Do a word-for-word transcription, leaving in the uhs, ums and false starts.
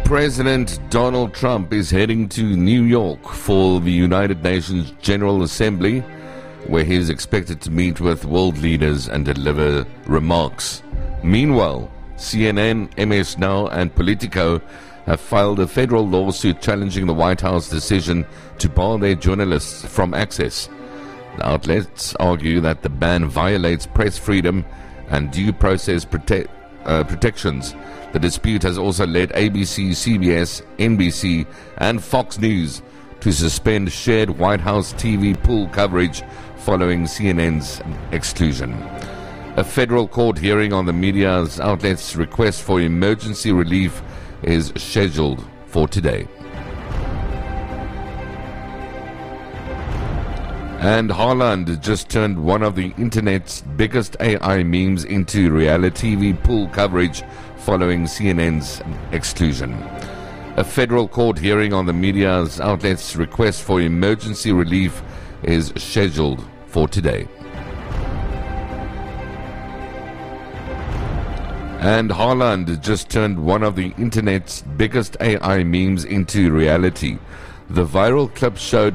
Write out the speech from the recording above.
President Donald Trump is heading to New York for the United Nations General Assembly, where he is expected to meet with world leaders and deliver remarks. Meanwhile, C N N, M S Now, and Politico have filed a federal lawsuit challenging the White House decision to bar their journalists from access. The outlets argue that the ban violates press freedom and due process prote- uh, protections. The dispute has also led A B C, C B S, N B C, and Fox News to suspend shared White House T V pool coverage following C N N's exclusion. A federal court hearing on the media's outlets' request for emergency relief is scheduled for today. And Haaland just turned one of the internet's biggest A I memes into reality T V pool coverage following C N N's exclusion. A federal court hearing on the media's outlets' request for emergency relief is scheduled for today. And Haaland just turned one of the internet's biggest A I memes into reality. The viral clip showed